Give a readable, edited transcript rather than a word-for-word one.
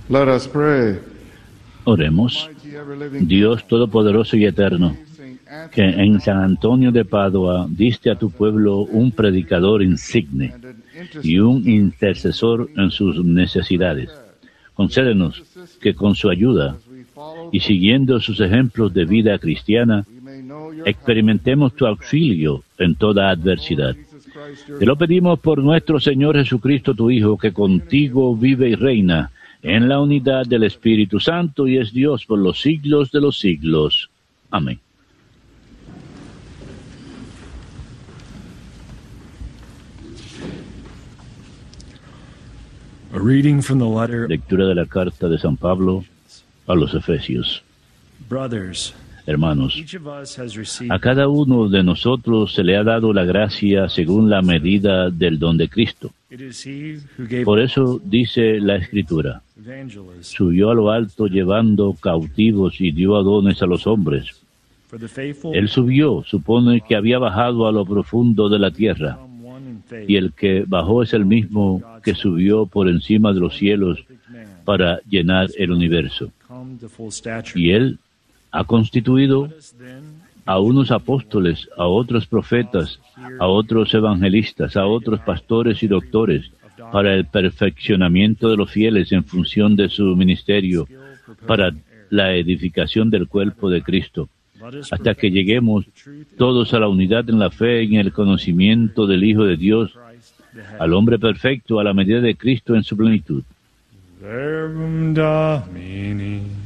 Let us pray. Oremos. Dios Todopoderoso y Eterno, que en San Antonio de Padua diste a tu pueblo un predicador insigne y un intercesor en sus necesidades. Concédenos que con su ayuda y siguiendo sus ejemplos de vida cristiana, experimentemos tu auxilio en toda adversidad. Te lo pedimos por nuestro Señor Jesucristo, tu Hijo, que contigo vive y reina en la unidad del Espíritu Santo y es Dios por los siglos de los siglos. Amén. A reading from the letter. Lectura de la carta de San Pablo a los Efesios. Brothers, Hermanos, each of us has received a cada uno de nosotros se le ha dado la gracia según la medida del don de Cristo. It is he who gave Por eso dice la Escritura, evangelists subió a lo alto llevando cautivos y dio dones a los hombres. for the faithful. Él subió, supone que había bajado a lo profundo de la tierra, Become one in faith. y el que bajó es el mismo que subió por encima de los cielos Perfect man, para llenar el universo. come to full stature. Y él ha constituido Let us then a unos apóstoles, a otros profetas, a otros evangelistas, a otros pastores y doctores, para el perfeccionamiento de los fieles en función de su ministerio, para la edificación del cuerpo de Cristo, let us hasta que perfect lleguemos the truth todos a la unidad en la fe y en el conocimiento del Hijo de Dios, Christ, the head. al hombre perfecto, a la medida de Cristo en su plenitud. Verbum Domini.